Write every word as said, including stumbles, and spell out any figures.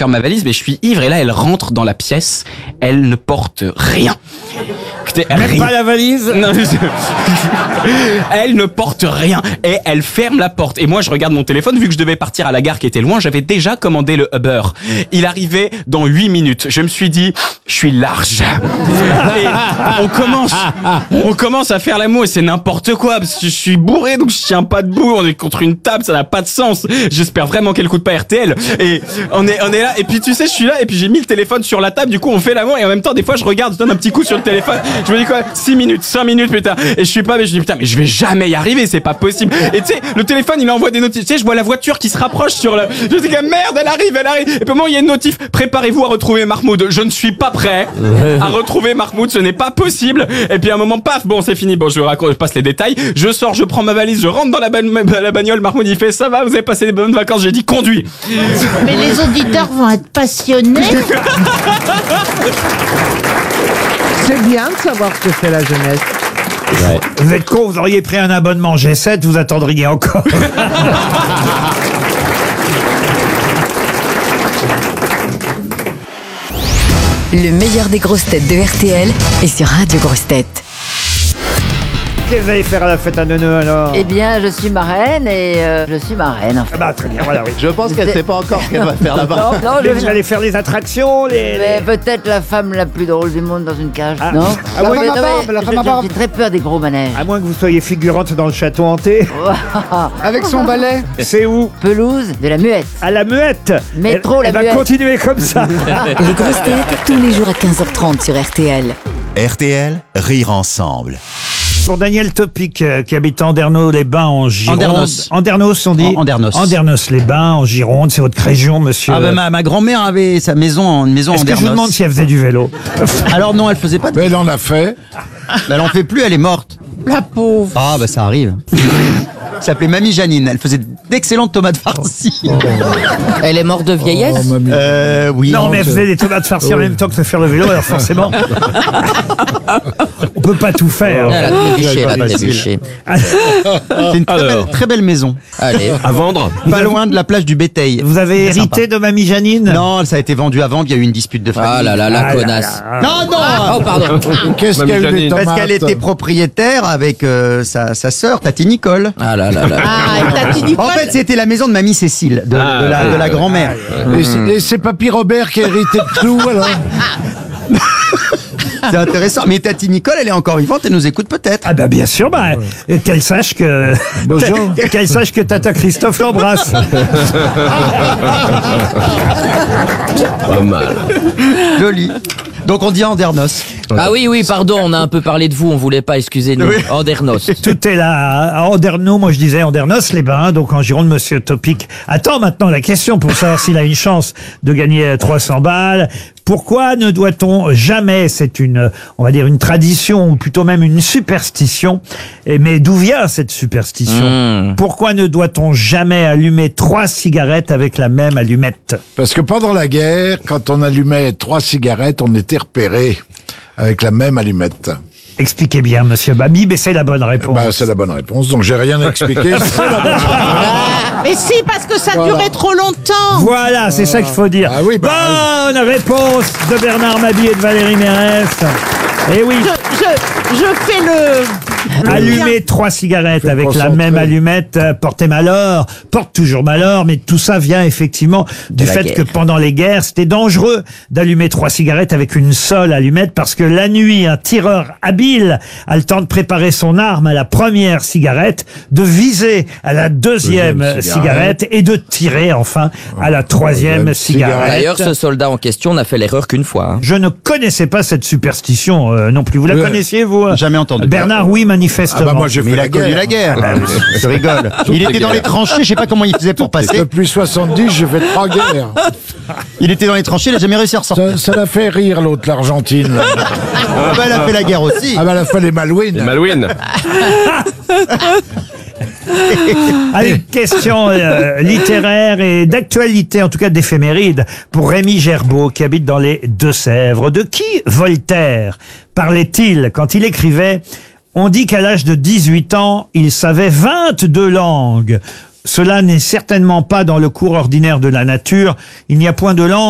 faire ma valise, mais je suis ivre et là elle rentre dans la pièce, elle ne porte rien. Écoutez, Même rien. pas la valise. Non, je... Elle ne porte rien et elle ferme la porte. Et moi, je regarde mon téléphone vu que je devais partir à la gare qui était loin. J'avais déjà commandé le Uber. Il arrivait dans huit minutes. Je me suis dit, je suis large. Et on commence, on commence à faire l'amour et c'est n'importe quoi parce que je suis bourré donc je tiens pas debout. On est contre une table, ça n'a pas de sens. J'espère vraiment qu'elle coûte pas R T L. Et on est, on est là. Et puis tu sais, je suis là et puis j'ai mis le téléphone sur la table. Du coup, on fait l'amour et en même temps, des fois, je regarde, je donne un petit coup sur le téléphone. Je me dis quoi, six minutes, cinq minutes, putain. Et je suis pas, mais je dis putain, mais je vais jamais y arriver, c'est pas possible. Et tu sais, le téléphone, il envoie des notifs. Tu sais, je vois la voiture qui se rapproche sur le. Je dis que merde, elle arrive, elle arrive. Et puis au moment, il y a une notif. Préparez-vous à retrouver Mahmoud. Je ne suis pas prêt à retrouver Mahmoud, ce n'est pas possible. Et puis à un moment, paf, bon, c'est fini. Bon, je raconte, je passe les détails. Je sors, je prends ma valise, je rentre dans la, ba- la bagnole. Mahmoud, il fait ça va, vous avez passé des bonnes vacances. J'ai dit conduis. Mais les auditeurs vont être passionnés. C'est bien de savoir ce que fait la jeunesse. Ouais. Vous êtes con, vous auriez pris un abonnement G sept, vous attendriez encore. Le meilleur des grosses têtes de R T L est sur Radio Grosses Têtes. Qu'est-ce que vous allez faire à la fête à Neuneu alors? Eh bien, je suis marraine et euh, je suis marraine. En fait. Ah bah très bien, voilà, oui. Je pense qu'elle sait pas encore ce qu'elle va faire là-bas. Non, non, Mais je vous allez faire les attractions, les... Mais peut-être la femme la plus drôle du monde dans une cage, Ah. non? Ah, Non, ouais, mais- la femme non, à mais barbe, la je- femme à je- barbe. J'ai très peur des gros manèges. À moins que vous soyez figurante dans le château hanté. Avec son balai. C'est où? Pelouse de la muette. À la Muette. Métro, elle, la elle va Muette. continuer comme ça. Les grosses têtes, tous les jours à quinze heures trente sur R T L. R T L, rire ensemble. Pour Daniel Topic, euh, qui habite Andernos-les-Bains en Gironde. Andernos. Andernos, on dit En- Andernos. Andernos-les-Bains en Gironde, c'est votre région, monsieur. Ah ben ma, ma grand-mère avait sa maison, une maison en Est-ce que je vous Andernos. demande si elle faisait du vélo? Alors non, elle faisait pas de... Mais elle en a fait. Elle en fait plus, elle est morte. La pauvre. Ah bah ça arrive. Elle s'appelait Mamie Janine, elle faisait d'excellentes tomates farcies. Elle est morte de vieillesse. Euh, oui. Non, mais elle faisait des tomates farcies en même temps que de faire le vélo, alors forcément, on peut pas tout faire. Elle a trébuché, elle a Facile. trébuché. C'est une très belle, très belle maison. Allez. À vendre. Pas loin de la plage du Béteil. Vous avez Très hérité sympa. de Mamie Janine? Non, ça a été vendu avant, il y a eu une dispute de famille. Ah là là, Ah la là connasse. là. Non, non. Oh, pardon. Qu'est-ce qu'elle a eu des tomates? Parce qu'elle était propriétaire avec euh, sa, sa sœur, Tati Nicole. Ah là là là. Ah, et t'as dit En fait, c'était la maison de Mamie Cécile, de, de la, de la grand-mère. Et c'est- Et c'est Papy Robert qui a hérité de Clou alors. C'est intéressant. Mais Tati Nicole, elle est encore vivante, elle nous écoute peut-être. Ah bah bien sûr, bah, euh, qu'elle sache que Bonjour. qu'elle sache que Tata Christophe l'embrasse. Pas mal. Joli. Donc on dit Andernos. Ah oui, oui, pardon, on a un peu parlé de vous, on voulait pas, excusez-nous. Oui. Andernos. Tout est là. À Andernos, moi je disais Andernos-les-Bains, donc en Gironde, monsieur Topic. Attends maintenant la question pour savoir s'il a une chance de gagner trois cents balles. Pourquoi ne doit-on jamais, c'est une, on va dire une tradition, ou plutôt même une superstition, et mais d'où vient cette superstition? Mmh. Pourquoi ne doit-on jamais allumer trois cigarettes avec la même allumette? Parce que pendant la guerre, quand on allumait trois cigarettes, on était repéré avec la même allumette. Expliquez bien, monsieur Babi, mais c'est la bonne réponse. Bah, c'est la bonne réponse, donc j'ai rien à expliquer. C'est la bonne Mais si, parce que ça durait trop longtemps. Voilà, c'est ça qu'il faut dire. Ah oui, bah, Bonne réponse de Bernard Mabie et de Valérie Mérès. Eh oui, Je, je, je fais le... allumer trois cigarettes Faut avec la concentrer. même allumette euh, portait malheur, porte toujours malheur, mais tout ça vient effectivement du la fait guerre. que pendant les guerres, c'était dangereux d'allumer trois cigarettes avec une seule allumette parce que la nuit, un tireur habile a le temps de préparer son arme à la première cigarette, de viser à la deuxième, Deuxième cigarette. cigarette. et de tirer enfin à la troisième Troisième cigarette. D'ailleurs, ce soldat en question n'a fait l'erreur qu'une fois. hein. Je ne connaissais pas cette superstition euh, non plus. Vous la Ouais. connaissiez, vous euh Jamais entendu. Bernard, oui, manifestement. Ah bah moi j'ai Mais fait il a la connu guerre. la guerre. Je rigole. Il était dans les tranchées, je sais pas comment il faisait pour passer. Depuis soixante-dix, j'ai fait trois guerres. Il était dans les tranchées, il a jamais réussi à ressortir. Ça, ça l'a fait rire l'autre, l'Argentine. là. Ah bah, elle a fait la guerre aussi. Ah bah elle a fait les Malouines. Malouine. Allez, question euh, littéraire et d'actualité, en tout cas d'éphéméride, pour Rémi Gerbeau, qui habite dans les Deux-Sèvres. De qui Voltaire parlait-il quand il écrivait « On dit qu'à l'âge de dix-huit ans, il savait vingt-deux langues ». Cela n'est certainement pas dans le cours ordinaire de la nature. Il n'y a point de langue